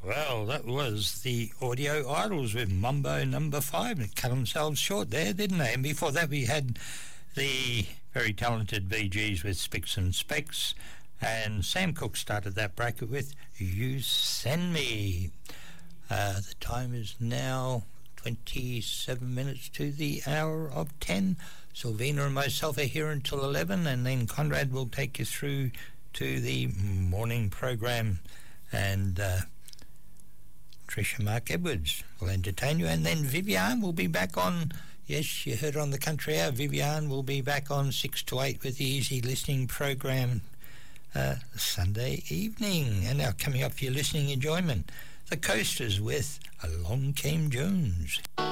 Well, that was the Audio Idols with Mambo Number 5. They cut themselves short there, didn't they? And before that we had the very talented Bee Gees with Spicks and Specks. And Sam Cooke started that bracket with You Send Me. The time is now 27 minutes to the hour of 10. Sylvina and myself are here until 11, and then Conrad will take you through to the morning program, and Tricia Mark Edwards will entertain you, and then Vivian will be back on. Yes, you heard on the Country Hour. Vivian will be back on 6 to 8 with the Easy Listening program Sunday evening. And now coming up for your listening enjoyment, the Coasters with Along Came Jones.